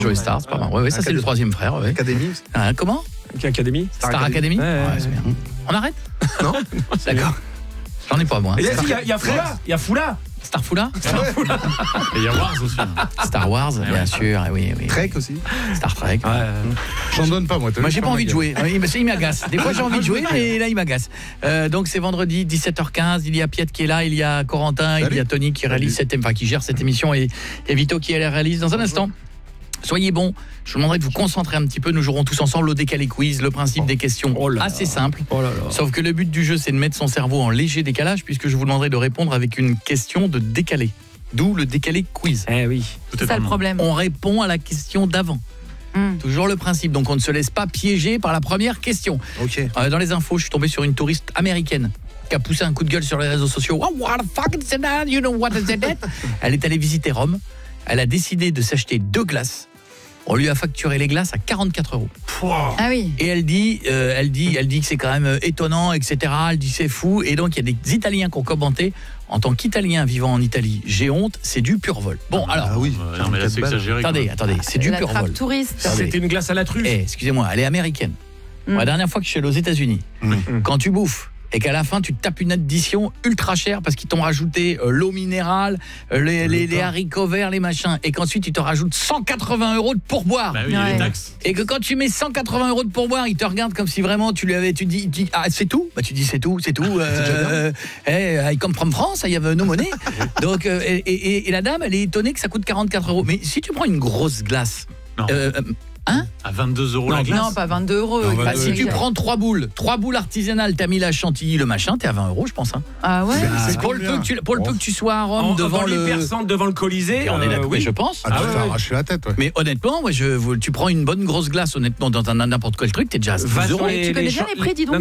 Joey Star, c'est pas mal. Ouais, ça c'est le troisième frère. Ouais. Académie. Comment Académie. Star Academy. Ouais, c'est bien. On arrête? Non. D'accord. J'en ai pas moi. Il y a Foula. Il y a Foula. Star Foula. Et il y a Wars aussi. Star Wars, bien sûr. Oui. Trek aussi. Star Trek. J'en donne pas, moi. Moi, j'ai pas envie de jouer. Il m'agace. Des fois, j'ai envie de jouer, mais là, il m'agace. Donc, c'est vendredi, 17h15. Il y a Piet qui est là, il y a Corentin, il y a Tony qui réalise qui gère cette émission et Vito qui la réalise dans un instant. Soyez bons, je vous demanderai de vous concentrer un petit peu. Nous jouerons tous ensemble au décalé quiz. Le principe des questions assez simple. Sauf que le but du jeu, c'est de mettre son cerveau en léger décalage, puisque je vous demanderai de répondre avec une question de décalé. D'où le décalé quiz. Eh oui. C'est ça le problème. On répond à la question d'avant. Toujours le principe. Donc on ne se laisse pas piéger par la première question. Ok. Dans les infos, je suis tombé sur une touriste américaine qui a poussé un coup de gueule sur les réseaux sociaux. Oh, what the fuck is that? You know what is that? Elle est allée visiter Rome. Elle a décidé de s'acheter 2 glaces. On lui a facturé les glaces à 44 €. Ah oui. Et elle dit que c'est quand même étonnant, etc. Elle dit c'est fou. Et donc il y a des Italiens qui ont commenté. En tant qu'Italien vivant en Italie, j'ai honte, c'est du pur vol. Bon, alors. Ah oui. Non, mais là, c'est exagéré. Attendez, c'est du La pur trappe vol. touriste. C'était une glace à la truffe. Excusez-moi, elle est américaine. La dernière fois que je suis allé aux États-Unis, quand tu bouffes et qu'à la fin tu te tapes une addition ultra chère parce qu'ils t'ont rajouté l'eau minérale, les haricots verts, les machins, et qu'ensuite ils te rajoutent 180 € de pourboire. Bah oui, il y a les taxes. Et que quand tu mets 180 € de pourboire, ils te regardent comme si vraiment tu dis ah c'est tout. Bah tu dis c'est tout. I come from France, I have no money. Donc et la dame, elle est étonnée que ça coûte 44 €. Mais si tu prends une grosse glace, Non. À 22 € la glace. Non, pas 22 €. bah, si tu prends 3 boules artisanales, t'as mis la chantilly, le machin, t'es à 20 € je pense. Hein. Ah ouais. Pour le peu que tu sois à Rome devant l'hypercentre, devant le Colisée. On est d'accord, oui. je pense. Ah, tu t'es arraché la tête, ouais. Mais honnêtement, moi, tu prends une bonne grosse glace, honnêtement, dans n'importe quel truc, t'es déjà à 12 €. Tu connais bien les prix, dis donc.